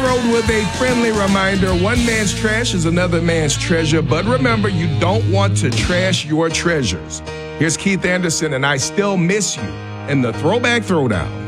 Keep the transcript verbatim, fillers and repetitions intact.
road with a friendly reminder. One man's trash is another man's treasure. But remember, you don't want to trash your treasures. Here's Keith Anderson and I Still Miss You in the Throwback Throwdown.